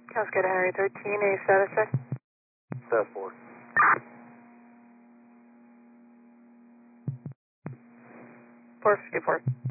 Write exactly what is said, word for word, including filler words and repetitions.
Cascade Henry thirteen, a status check. Status four. four fifty-four.